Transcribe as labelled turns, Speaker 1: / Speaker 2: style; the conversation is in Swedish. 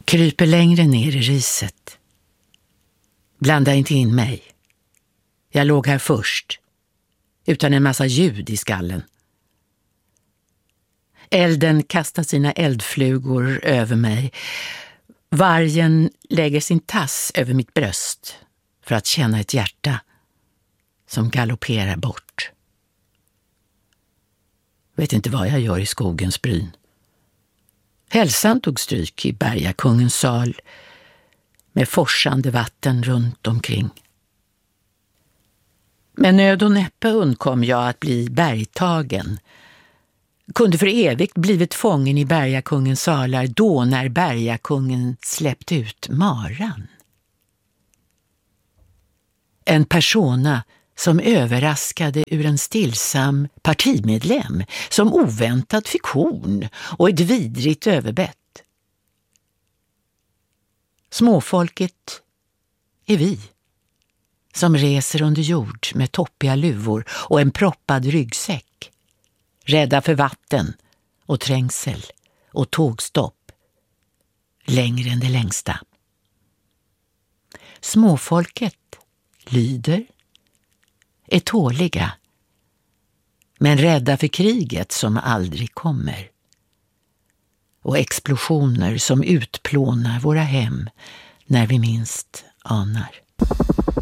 Speaker 1: Kryper längre ner i riset. Blanda inte in mig. Jag låg här först, utan en massa ljud i skallen. Elden kastar sina eldflugor över mig. Vargen lägger sin tass över mitt bröst för att känna ett hjärta som galopperar bort. Vet inte vad jag gör i skogens bryn. Hälsan tog stryk i bergakungens sal med forsande vatten runt omkring. Med nöd och näppe undkom jag att bli bergtagen. Kunde för evigt blivit fången i bergakungens salar då när bergakungen släppte ut maran. En persona som överraskade ur en stillsam partimedlem, som oväntat fick horn och ett vidrigt överbett. Småfolket är vi, som reser under jord med toppiga luvor och en proppad ryggsäck, rädda för vatten och trängsel och tågstopp, längre än det längsta. Småfolket lyder, är tåliga, men rädda för kriget som aldrig kommer och explosioner som utplånar våra hem när vi minst anar.